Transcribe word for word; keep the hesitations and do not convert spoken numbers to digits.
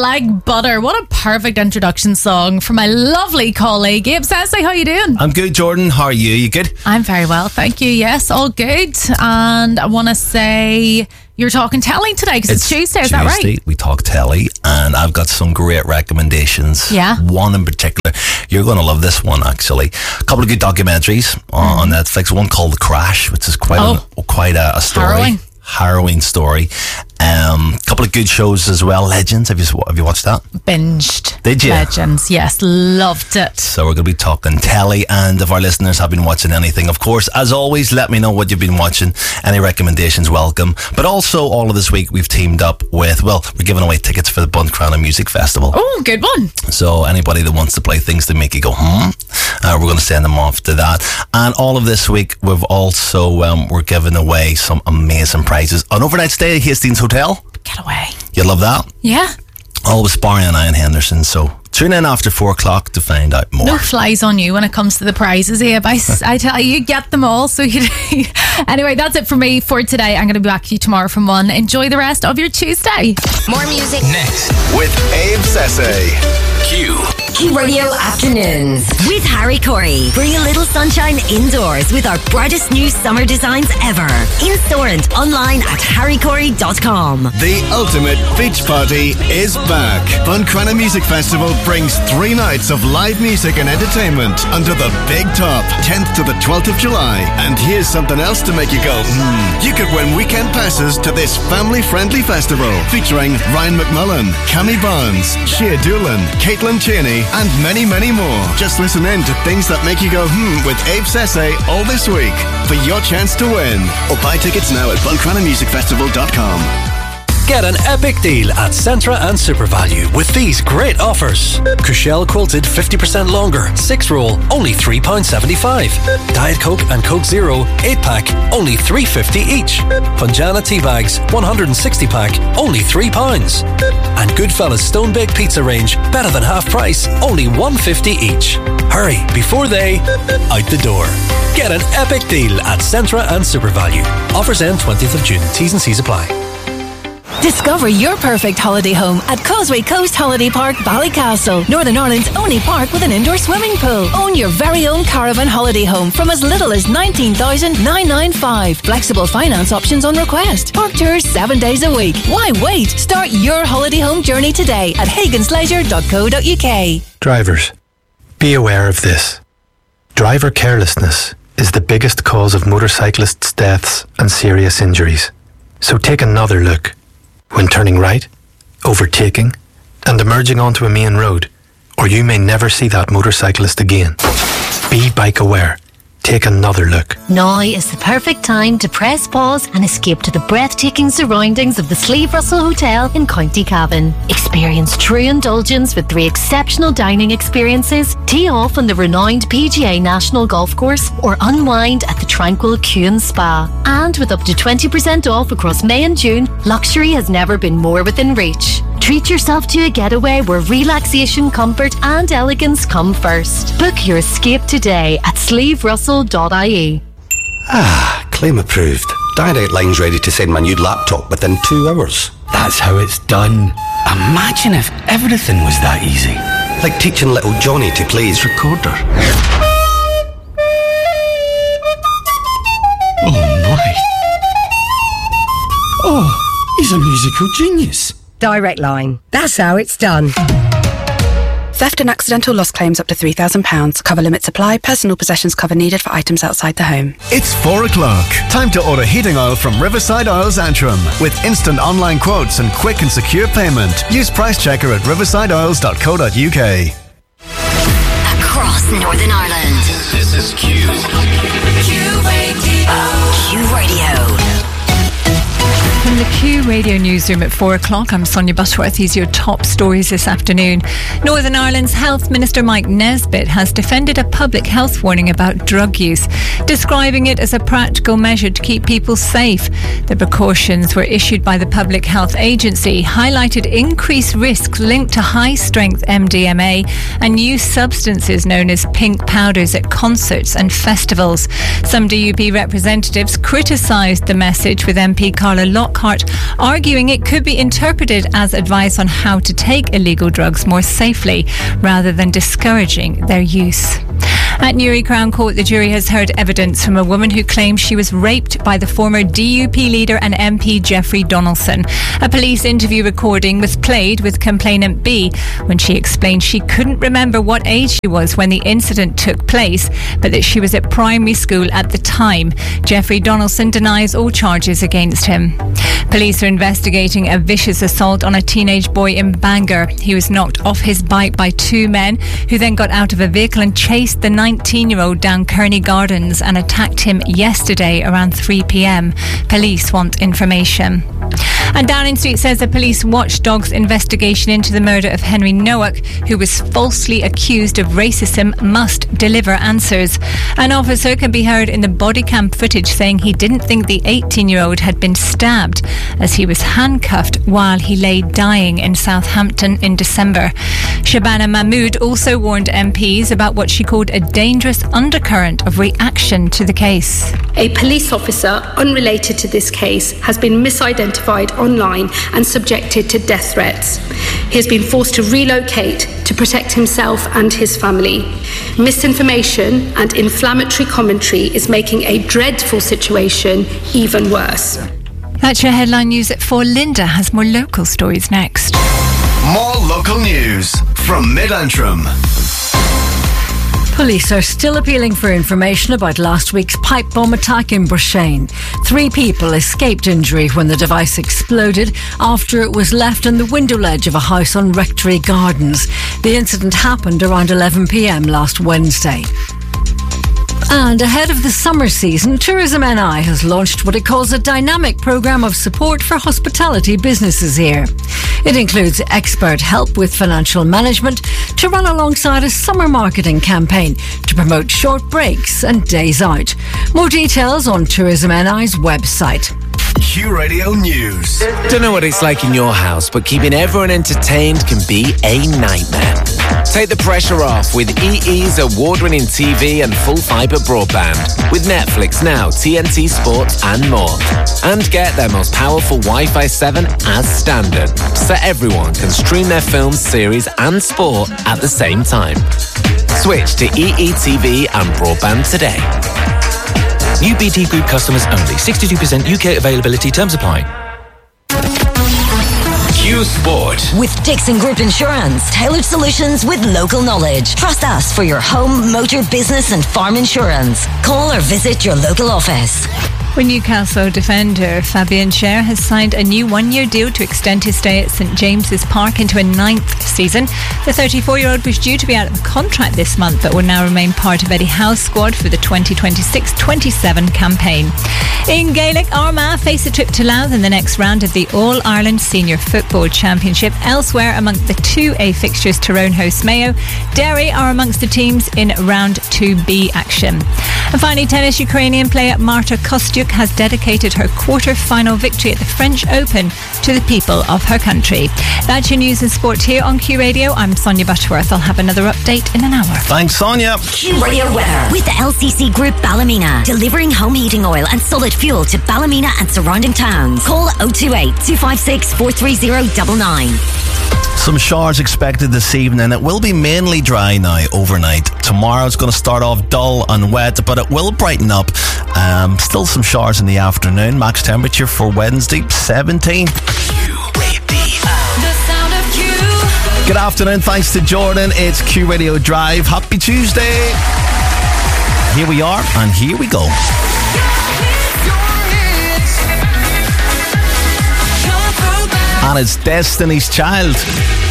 Like Butter. What a perfect introduction song from my lovely colleague Abe Sesay. How you doing? I'm good, Jordan. How are you? You good? I'm very well, thank you. Yes, all good. And I want to say you're talking telly today because it's, it's Tuesday, is Tuesday, that right? We talk telly, and I've got some great recommendations. Yeah. One in particular. You're going to love this one, actually. A couple of good documentaries mm. on Netflix. One called The Crash, which is quite oh. a, quite a, a story. Harrowing. Harrowing story. A um, couple of good shows as well. Legends. Have you have you watched that? Binged. Did you? Legends. Yes, loved it. So we're going to be talking telly, and if our listeners have been watching anything, of course, as always, let me know what you've been watching. Any recommendations, welcome. But also, all of this week, we've teamed up with, well, we're giving away tickets for the Buncrana Music Festival. Oh, good one. So anybody that wants to play things to make you go, hmm, uh, we're going to send them off to that. And all of this week, we've also, um, we're giving away some amazing prizes. An overnight stay at Hastings Hotel. Get away. You love that? Yeah. Always Barry and I in Henderson, so tune in after four o'clock to find out more. No flies on you when it comes to the prizes, Abe. I, I tell you, you get them all. So you Anyway, that's it for me for today. I'm going to be back to you tomorrow from one. Enjoy the rest of your Tuesday. More music next with Abe Sesay. Q. Q Radio Afternoons with Harry Corey. Bring a little sunshine indoors with our brightest new summer designs ever. In store and online at harry corey dot com. The ultimate beach party is back. Buncrana Music Festival brings three nights of live music and entertainment under the big top, tenth to the twelfth of July. And here's something else to make you go, hmm. You could win weekend passes to this family-friendly festival featuring Ryan McMullen, Cammy Barnes, Shea Doolan, Caitlin Cheney, and many, many more. Just listen in to things that make you go, hmm, with Abe Sesay all this week for your chance to win. Or buy tickets now at buncrana music festival dot com. Get an epic deal at Centra and SuperValu with these great offers. Cushelle Quilted fifty percent longer, six roll, only three pounds seventy-five. Diet Coke and Coke Zero, eight pack, only three pounds fifty each. Punjana tea bags, one hundred sixty pack, only three pounds. And Goodfellas Stone Baked Pizza range, better than half price, only one pound fifty each. Hurry, before they out the door. Get an epic deal at Centra and SuperValu. Offers end twentieth of June. T's and C's apply. Discover your perfect holiday home at Causeway Coast Holiday Park, Ballycastle, Northern Ireland's only park with an indoor swimming pool. Own your very own caravan holiday home from as little as nineteen thousand nine hundred ninety-five. Flexible finance options on request. Park tours seven days a week. Why wait? Start your holiday home journey today at hagans leisure dot co dot uk. Drivers, be aware of this. Driver carelessness is the biggest cause of motorcyclists' deaths and serious injuries. So take another look when turning right, overtaking, and emerging onto a main road, or you may never see that motorcyclist again. Be bike aware. Take another look. Now is the perfect time to press pause and escape to the breathtaking surroundings of the Slieve Russell Hotel in County Cavan. Experience true indulgence with three exceptional dining experiences, tee off on the renowned P G A National Golf Course, or unwind at the tranquil Kuhn Spa. And with up to twenty percent off across May and June, luxury has never been more within reach. Treat yourself to a getaway where relaxation, comfort and elegance come first. Book your escape today at sleeve russell dot I E. Ah, claim approved. Direct Line's ready to send my new laptop within two hours. That's how it's done. Imagine if everything was that easy. Like teaching little Johnny to play his recorder. Oh my. Oh, he's a musical genius. Direct Line. That's how it's done. Theft and accidental loss claims up to three thousand pounds. Cover limits apply. Personal possessions cover needed for items outside the home. It's four o'clock. Time to order heating oil from Riverside Oils Antrim. With instant online quotes and quick and secure payment. Use Price Checker at riverside oils dot co dot uk. Across Northern Ireland. This is Q. Q Radio. Q Radio. From the Q Radio newsroom at four o'clock, I'm Sonia Butterworth. These are your top stories this afternoon. Northern Ireland's Health Minister Mike Nesbitt has defended a public health warning about drug use, describing it as a practical measure to keep people safe. The precautions were issued by the Public Health Agency, highlighted increased risks linked to high-strength M D M A and new substances known as pink powders at concerts and festivals. Some D U P representatives criticised the message, with M P Carla Loughlin Lockhart, arguing it could be interpreted as advice on how to take illegal drugs more safely, rather than discouraging their use. At Newry Crown Court, the jury has heard evidence from a woman who claims she was raped by the former D U P leader and M P Jeffrey Donaldson. A police interview recording was played with complainant B when she explained she couldn't remember what age she was when the incident took place, but that she was at primary school at the time. Jeffrey Donaldson denies all charges against him. Police are investigating a vicious assault on a teenage boy in Bangor. He was knocked off his bike by two men who then got out of a vehicle and chased the nineteen-year-old down Kearney Gardens and attacked him yesterday around three p.m. Police want information. And Downing Street says a police watchdog's investigation into the murder of Henry Nowak, who was falsely accused of racism, must deliver answers. An officer can be heard in the body cam footage saying he didn't think the eighteen-year-old had been stabbed, as he was handcuffed while he lay dying in Southampton in December. Shabana Mahmood also warned M Ps about what she called a dangerous undercurrent of reaction to the case. A police officer unrelated to this case has been misidentified online and subjected to death threats. He has been forced to relocate to protect himself and his family. Misinformation and inflammatory commentary is making a dreadful situation even worse. That's your headline news at four. Linda has more local stories next. More local news from Mid-Antrim. Police are still appealing for information about last week's pipe bomb attack in Brashane. Three people escaped injury when the device exploded after it was left in the window ledge of a house on Rectory Gardens. The incident happened around eleven p.m. last Wednesday. And ahead of the summer season, Tourism N I has launched what it calls a dynamic programme of support for hospitality businesses here. It includes expert help with financial management to run alongside a summer marketing campaign to promote short breaks and days out. More details on Tourism N I's website. Q Radio News. Don't know what it's like in your house, but keeping everyone entertained can be a nightmare. Take the pressure off with E E's award-winning T V and full fibre broadband with Netflix Now, T N T Sports and more. And get their most powerful Wi-Fi seven as standard, so everyone can stream their films, series and sport at the same time. Switch to E E T V and broadband today. New B T Group customers only. sixty-two percent U K availability. Terms apply. Q Sport. With Dixon Group Insurance. Tailored solutions with local knowledge. Trust us for your home, motor, business and farm insurance. Call or visit your local office. Well, Newcastle defender Fabian Schär has signed a new one-year deal to extend his stay at St James's Park into a ninth season. The thirty-four-year-old was due to be out of contract this month, but will now remain part of Eddie Howe's squad for the twenty twenty-six twenty-seven campaign. In Gaelic, Armagh face a trip to Louth in the next round of the All-Ireland Senior Football Championship. Elsewhere, among the two A fixtures, Tyrone hosts Mayo. Derry are amongst the teams in round two B action. And finally, tennis, Ukrainian player Marta Kostyuk has dedicated her quarter-final victory at the French Open to the people of her country. That's your news and sport here on Q Radio. I'm Sonia Butterworth. I'll have another update in an hour. Thanks, Sonia. Q Radio weather with the L C C Group Ballymena, delivering home heating oil and solid fuel to Ballymena and surrounding towns. Call oh two eight, two five six, four three oh nine nine. Some showers expected this evening. It will be mainly dry now overnight. Tomorrow it's going to start off dull and wet, but it will brighten up. Um, still some showers in the afternoon. Max temperature for Wednesday, seventeen. Good afternoon. Thanks to Jordan. It's Q Radio Drive. Happy Tuesday. Here we are, and here we go. And it's Destiny's Child.